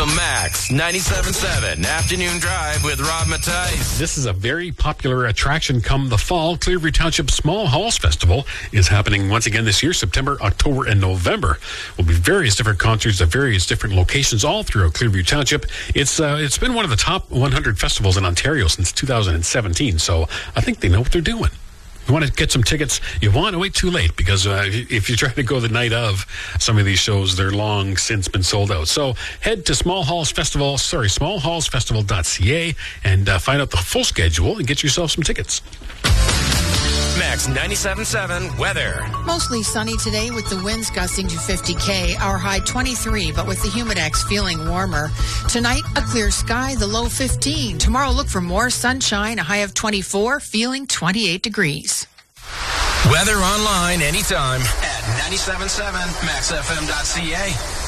The Max 97.7 Afternoon Drive with Rob Mattice. This is a very popular attraction come the fall. Clearview Township Small Halls Festival is happening once again this year, September, October, and November. Will be various different concerts at various different locations all throughout Clearview Township. It's been one of the top 100 festivals in Ontario since 2017, so I think they know what they're doing. You want to get some tickets, you want to wait too late, because if you try to go the night of some of these shows, they're long since been sold out. So head to smallhallsfestival.ca and find out the full schedule and get yourself some tickets. Max 97.7 weather. Mostly sunny today with the winds gusting to 50 Our high 23, but with the humidex feeling warmer. Tonight, a clear sky, the low 15. Tomorrow, look for more sunshine, a high of 24, feeling 28 degrees. Weather online anytime at 97.7maxfm.ca.